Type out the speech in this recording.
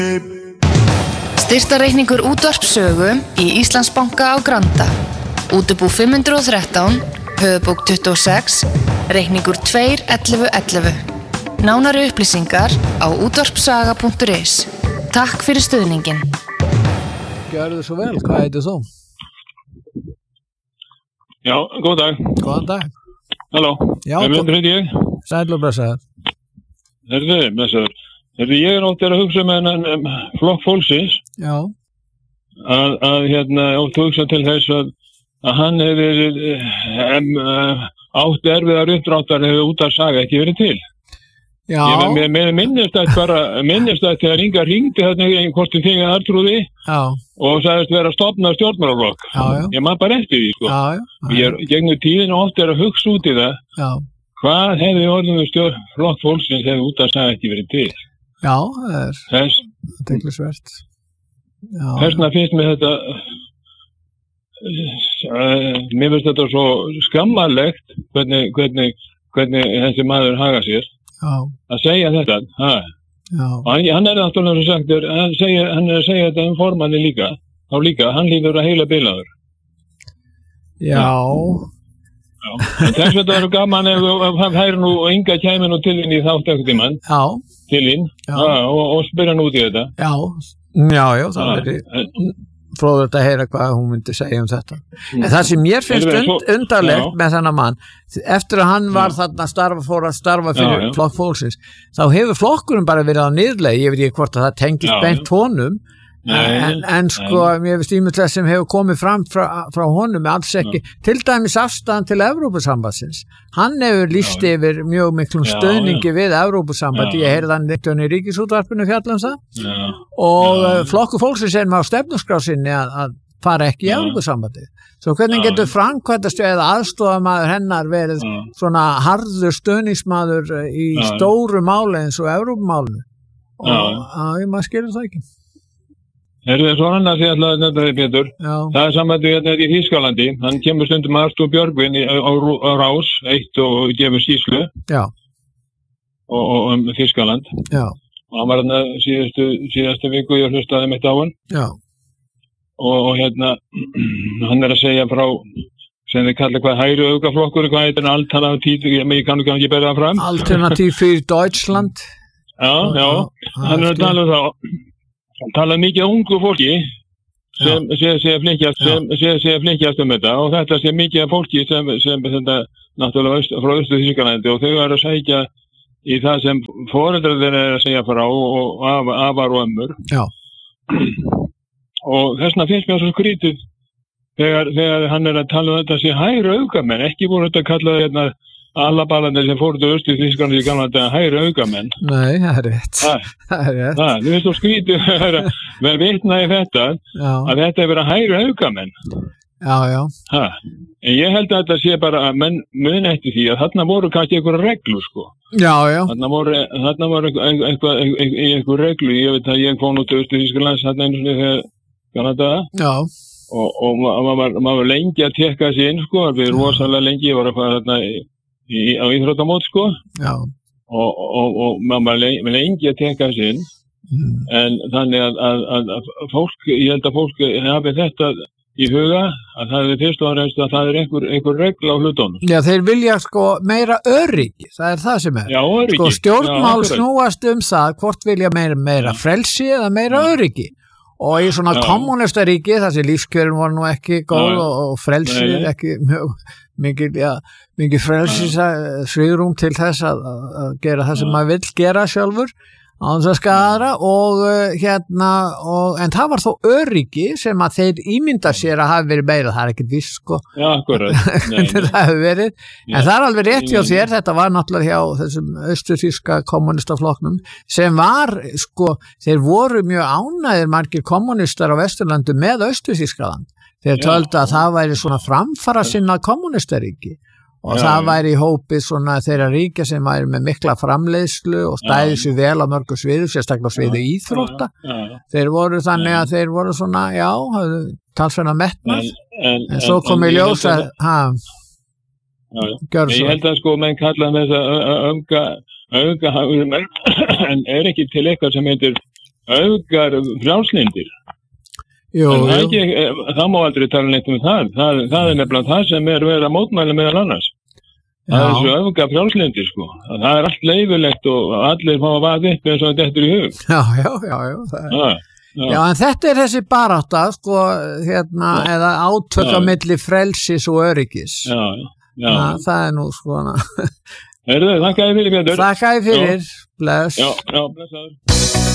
Styrktarreikningur útvarpssögu í Íslandsbanka á Granda. Útibú 513, höfubók 26, reikningur 21111. Nánari upplýsingar á útvarpssaga.is. Takk fyrir stuðningin. Gjörðu svo vel, hvað heitir þú? Já, góð dag. Góðan dag. Halló, Guðmundur heiti ég. Sæll og blessaður. Blessaður. Ég átti að hugsa með hennan flokk fólksins. Já. Að átti að hugsa til þess að hann hefur átt erfiðar uppdráttar hefur út að saga ekki verið til. Já. Ég minnist að þegar Inga hringdi þarna hvort þig að Artrúði og sagðist vera að stofna stjórnmálaflokk. Ég man bara eftir því, sko. Ég gegnum tíðina oft að hugsa út í það. Já. Hvað hefði orðið flokk fólksins hefði út að saga ekki verið til? Já, það er teglisvert. Þessna finnst mér þetta mér finnst þetta svo skammarlegt hvernig þessi maður haga sér. Já. Að segja þetta. Hann náttúrulega sagt, hann er að segja þetta formanni líka. Þá líka, hann lítur að heila bilaður. Já. En þess að þetta er gaman ef hann hægir nú og Inga kæmi nú til inn í þátt ekkert í mann. Já. Til inn. Og spyrja hann út í þetta. Já, það er fróðilegt að heyra hvað hún myndi segja þetta. En það sem mér finnst undarlegt með þennan mann, eftir að hann var þarna fór að starfa fyrir flokk fólksins, þá hefur flokkurinn bara verið á niðurleið, ég veit ekki hvort að það tengist beint honum, en sko, mér finnst ýmislegt sem hefur komið fram frá honum alls ekki, til dæmis afstæðan til Evrópusambandsins. Hann hefur lýst yfir mjög miklum stöðningi við Evrópusambandi, ég heyrði hann í Ríkisútvarpinu fjalla það, og flokkur fólksins er með á stefnuskrá sinni að fara ekki í Evrópusambandi. Svo hvernig getur framkvæmdastjóri eða aðstofamaður hennar verið svona harður stöðningsmaður í stóru máli eins og Evrópumálinu? Og maður skilur það ekki. Það svo annars ég ætlaði þetta Pétur. Það er samvættu í Þýskalandi. Hann kemur stundum Artur Björgvin á Rás 1 og gefur skýrslu. Já. Og Þýskaland. Já. Og hann var síðastu viku ég hlustaði mitt á hann. Já. Og hann er að segja frá sem þið kalla hvað hægri aukaflokkur, hvað heitir hann alternativ, ég kann ekki bera það fram. Alternativ fyrir Deutschland. Já. Hann er að tala um það. Hann tala mikið ungu fólki sem sé flinkjast þetta og þetta sé mikið af fólki sem þetta náttúrulega frá Austur-Þýskalandi og þau eru að segja í það sem foreldrar þeirra er að segja frá og afar og ömmur. Já. Og þessna finnst mér svo skrítið þegar hann er að tala um þetta sé hægri aukamenn, ekki voru þetta kallað alla ballandir sem fóru til Austur-Þýskalandi í gamla daga hægri aukamenn. Nei, það er rétt. Það er svo skrítið að vera vitna í þetta að þetta er verið hægri aukamenn. Já. En ég held að þetta sé bara að menn mun eftir því að þarna voru kannski einhverja reglu, sko. Já. Þarna voru einhver reglu, ég veit að ég kom nú til Austur-Þýskalands þarna einu sinni þegar gamla daga. Já. Og maður var lengi að tekka sig inn, sko, við rosalega lengi, ég var að fara þarna á íþróttamót, sko. Já. Og maður var lengi að tekka sig inn. En þannig að fólk, ég held að fólk hafi þetta í huga að það er fyrst og fremst að það er einhver regla á hlutunum. Já, þeir vilja sko meira öryggi, það er það sem er. Já, öryggi. Sko stjórnmál snúast það, hvort vilja meira frelsi eða meira öryggi. Og í svona kommunista-ríki, þar sem lífskjörin voru nú ekki góð og frelsi ekki mikið frelsi svigrúm til þess að gera það sem maður vill gera sjálfur á þess að skadra en það var þó öryggi sem að þeir ímynda sér að hafi verið meira, það er ekkert viss sko. Já, akkurat. Það hefur verið, en það er alveg rétt hjá þér, þetta var náttúrulega hjá þessum austurþýska kommunistaflokknum sem var sko, þeir voru mjög ánægðir margir kommunistar á Vesturlandi með Austur-Þýskaland. Þeir töldu að það væri svona framfara sinna kommunistaríki og það væri í hópi svona þeirra ríkja sem væri með mikla framleiðslu og stæði sér vel á mörgum sviðum, sérstaklega sviði íþrótta. Þeir voru þannig að þeir voru svona, hafðu talsverða metnað, en svo kom í ljós að gjör svo. Ég held að sko menn kalla þess að auka en er ekki til eitthvað sem heitir öfgar frjálslyndir. Það má aldrei tala neitt það. Það nefnilega það sem verið að mótmæla meðal annars. Það þessu öfgar frjálslyndir, sko. Það allt leyfilegt og allir fá að vaða upp eins og þetta er í hug. Já, en þetta þessi barátta, sko, eða átök á milli frelsis og öryggis. Já. Það nú, sko, Þakka þér fyrir, Björn. Þakka þér fyrir, bless. Já, blessaður.